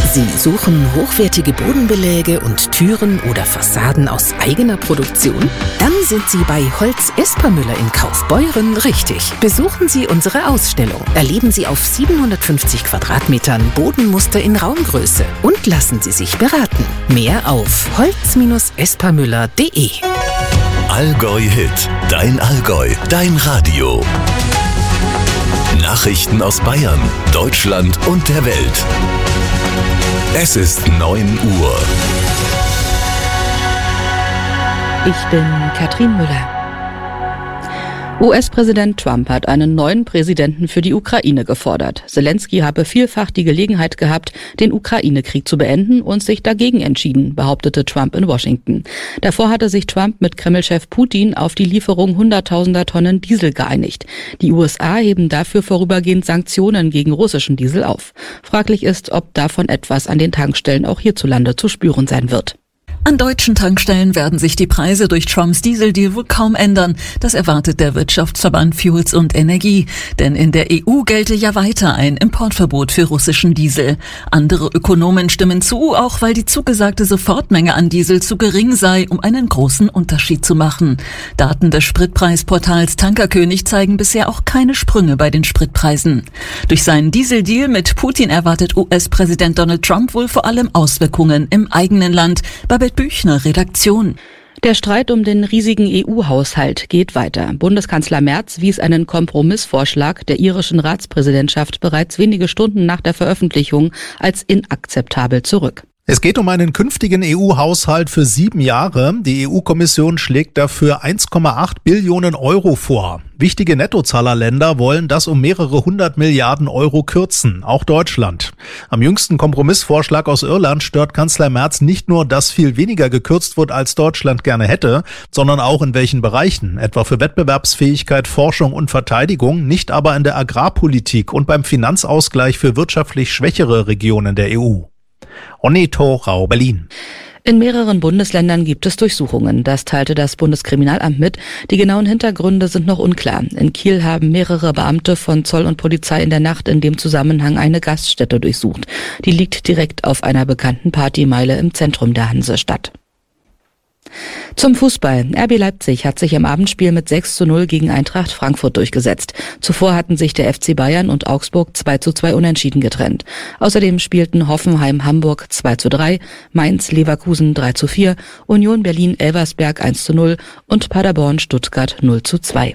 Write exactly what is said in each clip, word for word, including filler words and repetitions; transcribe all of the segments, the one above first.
Sie suchen hochwertige Bodenbeläge und Türen oder Fassaden aus eigener Produktion? Dann sind Sie bei Holz Espermüller in Kaufbeuren richtig. Besuchen Sie unsere Ausstellung. Erleben Sie auf siebenhundertfünfzig Quadratmetern Bodenmuster in Raumgröße und lassen Sie sich beraten. Mehr auf holz espermüller punkt de. Allgäu Hit, dein Allgäu, dein Radio. Nachrichten aus Bayern, Deutschland und der Welt. Es ist neun Uhr. Ich bin Katrin Müller. U S-Präsident Trump hat einen neuen Präsidenten für die Ukraine gefordert. Selenskyj habe vielfach die Gelegenheit gehabt, den Ukraine-Krieg zu beenden und sich dagegen entschieden, behauptete Trump in Washington. Davor hatte sich Trump mit Kreml-Chef Putin auf die Lieferung hunderttausender Tonnen Diesel geeinigt. Die U S A heben dafür vorübergehend Sanktionen gegen russischen Diesel auf. Fraglich ist, ob davon etwas an den Tankstellen auch hierzulande zu spüren sein wird. An deutschen Tankstellen werden sich die Preise durch Trumps Dieseldeal wohl kaum ändern. Das erwartet der Wirtschaftsverband Fuels und Energie. Denn in der E U gelte ja weiter ein Importverbot für russischen Diesel. Andere Ökonomen stimmen zu, auch weil die zugesagte Sofortmenge an Diesel zu gering sei, um einen großen Unterschied zu machen. Daten des Spritpreisportals Tankerkönig zeigen bisher auch keine Sprünge bei den Spritpreisen. Durch seinen Dieseldeal mit Putin erwartet U S-Präsident Donald Trump wohl vor allem Auswirkungen im eigenen Land. Babette Büchner, Redaktion. Der Streit um den riesigen E U-Haushalt geht weiter. Bundeskanzler Merz wies einen Kompromissvorschlag der irischen Ratspräsidentschaft bereits wenige Stunden nach der Veröffentlichung als inakzeptabel zurück. Es geht um einen künftigen E U-Haushalt für sieben Jahre. Die E U-Kommission schlägt dafür eins Komma acht Billionen Euro vor. Wichtige Nettozahlerländer wollen das um mehrere hundert Milliarden Euro kürzen, auch Deutschland. Am jüngsten Kompromissvorschlag aus Irland stört Kanzler Merz nicht nur, dass viel weniger gekürzt wird, als Deutschland gerne hätte, sondern auch in welchen Bereichen, etwa für Wettbewerbsfähigkeit, Forschung und Verteidigung, nicht aber in der Agrarpolitik und beim Finanzausgleich für wirtschaftlich schwächere Regionen der E U. Onneto Rau, Berlin. In mehreren Bundesländern gibt es Durchsuchungen. Das teilte das Bundeskriminalamt mit. Die genauen Hintergründe sind noch unklar. In Kiel haben mehrere Beamte von Zoll und Polizei in der Nacht in dem Zusammenhang eine Gaststätte durchsucht. Die liegt direkt auf einer bekannten Partymeile im Zentrum der Hansestadt. Zum Fußball. R B Leipzig hat sich im Abendspiel mit sechs zu null gegen Eintracht Frankfurt durchgesetzt. Zuvor hatten sich der F C Bayern und Augsburg zwei zu zwei unentschieden getrennt. Außerdem spielten Hoffenheim Hamburg zwei zu drei, Mainz Leverkusen drei zu vier, Union Berlin Elversberg eins zu null und Paderborn Stuttgart null zu zwei.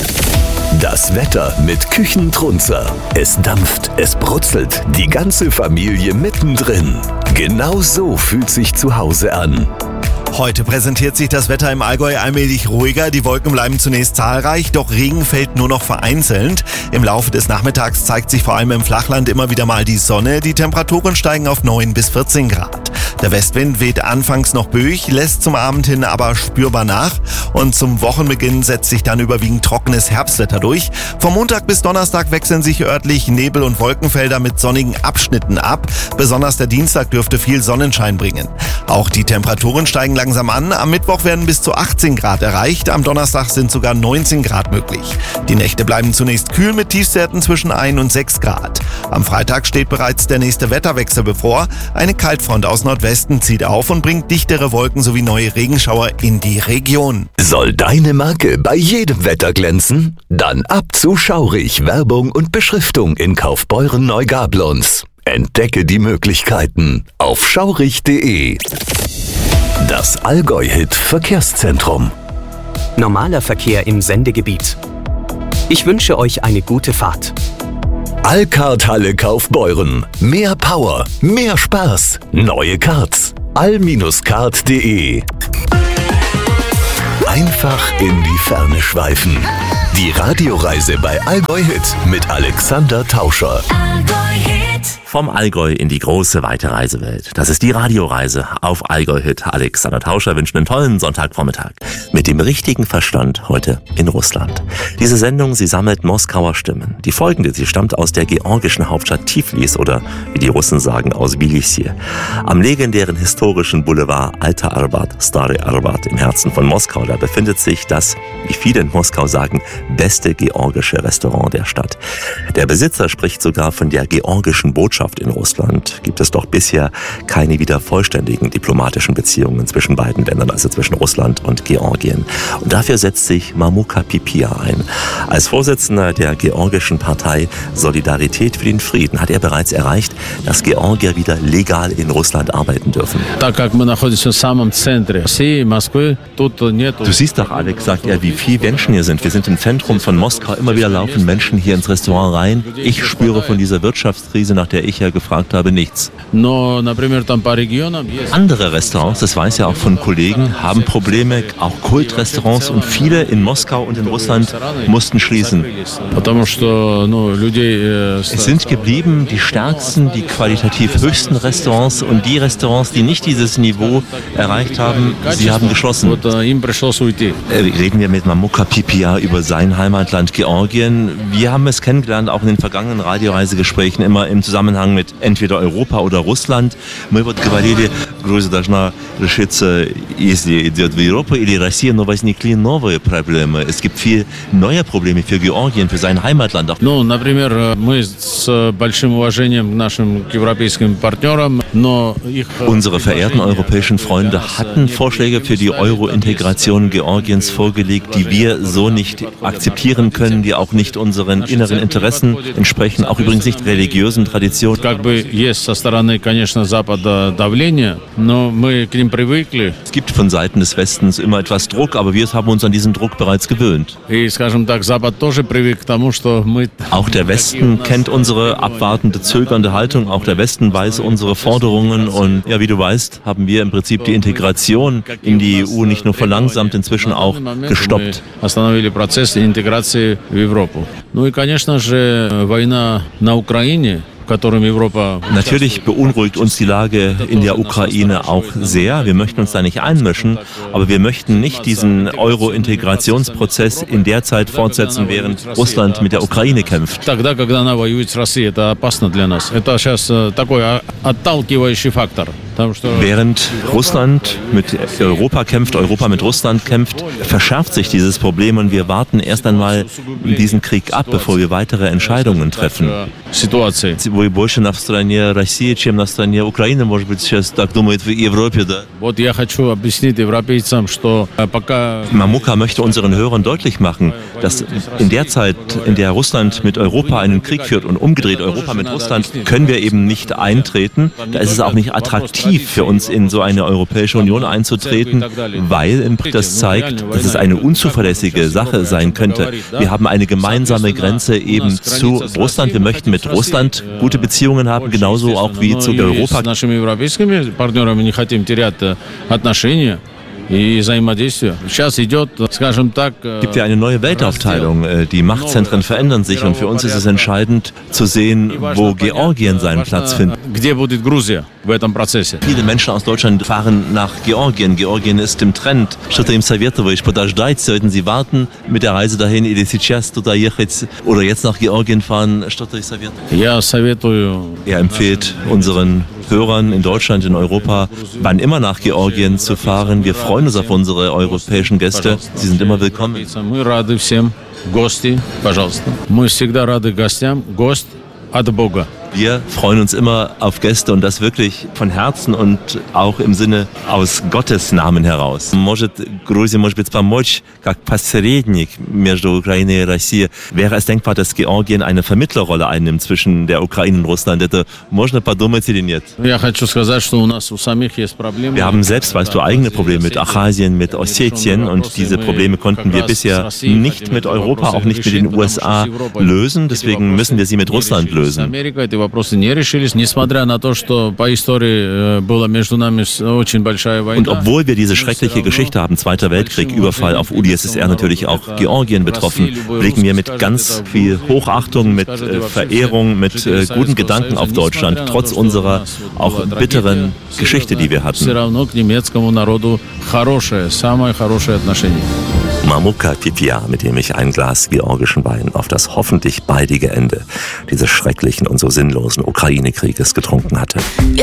Das Wetter mit Küchentrunzer. Es dampft, es brutzelt, die ganze Familie mittendrin. Genau so fühlt sich zu Hause an. Heute präsentiert sich das Wetter im Allgäu allmählich ruhiger. Die Wolken bleiben zunächst zahlreich, doch Regen fällt nur noch vereinzelt. Im Laufe des Nachmittags zeigt sich vor allem im Flachland immer wieder mal die Sonne. Die Temperaturen steigen auf neun bis vierzehn Grad. Der Westwind weht anfangs noch böig, lässt zum Abend hin aber spürbar nach. Und zum Wochenbeginn setzt sich dann überwiegend trockenes Herbstwetter durch. Vom Montag bis Donnerstag wechseln sich örtlich Nebel- und Wolkenfelder mit sonnigen Abschnitten ab. Besonders der Dienstag dürfte viel Sonnenschein bringen. Auch die Temperaturen steigen langsam an. Am Mittwoch werden bis zu achtzehn Grad erreicht. Am Donnerstag sind sogar neunzehn Grad möglich. Die Nächte bleiben zunächst kühl mit Tiefstwerten zwischen ein und sechs Grad. Am Freitag steht bereits der nächste Wetterwechsel bevor. Eine Kaltfront aus Nordwesten zieht auf und bringt dichtere Wolken sowie neue Regenschauer in die Region. Soll deine Marke bei jedem Wetter glänzen? Dann ab zu Schaurig. Werbung und Beschriftung in Kaufbeuren-Neugablonz. Entdecke die Möglichkeiten auf schaurig punkt de. Das Allgäu-Hit Verkehrszentrum. Normaler Verkehr im Sendegebiet. Ich wünsche euch eine gute Fahrt. Allcard Halle Kaufbeuren. Mehr Power, mehr Spaß. Neue Cards. all card punkt de. Einfach in die Ferne schweifen. Die Radioreise bei Allgäu Hit mit Alexander Tauscher. Vom Allgäu in die große, weite Reisewelt. Das ist die Radioreise auf Allgäu Hit. Alexander Tauscher wünscht einen tollen Sonntagvormittag. Mit dem richtigen Verstand heute in Russland. Diese Sendung, sie sammelt Moskauer Stimmen. Die folgende, sie stammt aus der georgischen Hauptstadt Tiflis oder, wie die Russen sagen, aus Tbilisi. Am legendären historischen Boulevard Alter Arbat, Stare Arbat im Herzen von Moskau, da befindet sich das, wie viele in Moskau sagen, beste georgische Restaurant der Stadt. Der Besitzer spricht sogar von der georgischen Botschaft Botschaft in Russland gibt es doch bisher keine wieder vollständigen diplomatischen Beziehungen zwischen beiden Ländern, also zwischen Russland und Georgien. Und dafür setzt sich Mamuka Pipia ein. Als Vorsitzender der georgischen Partei Solidarität für den Frieden hat er bereits erreicht, dass Georgier wieder legal in Russland arbeiten dürfen. Du siehst doch, Alex, sagt er, wie viele Menschen hier sind. Wir sind im Zentrum von Moskau. Immer wieder laufen Menschen hier ins Restaurant rein. Ich spüre von dieser Wirtschaftskrise, nach der ich ja gefragt habe, nichts. Andere Restaurants, das weiß ja auch von Kollegen, haben Probleme. Auch Kultrestaurants und viele in Moskau und in Russland mussten schließen. Es sind geblieben die stärksten, die qualitativ höchsten Restaurants und die Restaurants, die nicht dieses Niveau erreicht haben, sie haben geschlossen. Reden wir mit Mamuka Pipia über sein Heimatland Georgien. Wir haben es kennengelernt, auch in den vergangenen Radioreisegesprächen, immer im Zusammenhang mit entweder Europa oder Russland. Мы вот говорили, Грузия должна решиться, если идет в Европу или Россия, но возникли новые проблемы. Es gibt viel neue Probleme für Georgien, für sein Heimatland. Ну, например, мы с большим уважением к нашим европейским партнерам, но их... Unsere verehrten europäischen Freunde hatten Vorschläge für die Euro-Integration Georgiens vorgelegt, die wir so nicht akzeptieren können, die auch nicht unseren inneren Interessen entsprechen, auch übrigens nicht religiösen Traditionen. Как бы есть со стороны, конечно, Запада давление, но мы к ним привыкли. Es gibt von Seiten des Westens immer etwas Druck, aber wir haben uns an diesen Druck bereits gewöhnt. И, скажем так, Запад тоже привык к тому, что мы... Auch der Westen kennt unsere abwartende, zögernde Haltung. Auch der Westen weiß unsere Forderungen. Und ja, wie du weißt, haben wir im Prinzip die Integration in die E U nicht nur verlangsamt, inzwischen auch gestoppt. Остановили процесс интеграции в Европу. Ну и, конечно же, война на Украине. Natürlich beunruhigt uns die Lage in der Ukraine auch sehr. Wir möchten uns da nicht einmischen, aber wir möchten nicht diesen Euro-Integrationsprozess in der Zeit fortsetzen, während Russland mit der Ukraine kämpft. Während Russland mit Europa kämpft, Europa mit Russland kämpft, verschärft sich dieses Problem und wir warten erst einmal diesen Krieg ab, bevor wir weitere Entscheidungen treffen. Вы больше на стороне России, чем на стороне Украины, может быть, сейчас так думает в Европе, да? Вот я хочу объяснить европейцам, что пока... Mamuka möchte unseren Hörern deutlich machen, dass in der Zeit, in der Russland mit Europa einen Krieg führt und umgedreht Europa mit Russland, können wir eben nicht eintreten. Da ist es auch nicht attraktiv für uns, in so eine Europäische Union einzutreten, weil das zeigt, dass es eine unzuverlässige Sache sein könnte. Wir haben eine gemeinsame Grenze eben zu Russland. Wir möchten mit Russland gute Beziehungen haben, genauso auch wie zu Europa. Es gibt ja eine neue Weltaufteilung. Die Machtzentren verändern sich und für uns ist es entscheidend zu sehen, wo Georgien seinen Platz findet. Viele Menschen aus Deutschland fahren nach Georgien. Georgien ist im Trend. Что-то им советуешь подождать, sollten sie warten mit der Reise dahin или сейчас туда ехать oder jetzt nach Georgien fahren. Что-то ich советую. Er empfiehlt unseren Hörern in Deutschland, in Europa, wann immer nach Georgien zu fahren. Wir freuen uns auf unsere europäischen Gäste. Sie sind immer willkommen. Мы рады всем. Гости, пожалуйста. Мы всегда рады гостям. Гость от Бога. Wir freuen uns immer auf Gäste und das wirklich von Herzen und auch im Sinne aus Gottes Namen heraus. Может, Грузия может быть помочь как посредник между Украиной и Россией. Wäre es denkbar, dass Georgien eine Vermittlerrolle einnimmt zwischen der Ukraine und Russland? Это можно подумать или нет? Я хочу сказать, что у нас у самих есть проблемы. Wir haben selbst, weißt du, eigene Probleme mit Abchasien, mit Ossetien und diese Probleme konnten wir bisher nicht mit Europa, auch nicht mit den U S A lösen. Deswegen müssen wir sie mit Russland lösen. Вопросы не решились, несмотря на то, что по истории была между нами очень большая война. Und obwohl wir diese schreckliche Geschichte haben, Zweiter Weltkrieg, Überfall auf U d S S R, natürlich auch Georgien betroffen, blicken wir mit ganz viel Hochachtung, mit äh, Verehrung, mit äh, guten Gedanken auf Deutschland, trotz unserer auch bitteren Geschichte, die wir hatten. Все равно к немецкому народу хорошее, самое хорошее отношение. Mamuka Pipia, mit dem ich ein Glas georgischen Wein auf das hoffentlich baldige Ende dieses schrecklichen und so sinnlosen Ukraine-Krieges getrunken hatte.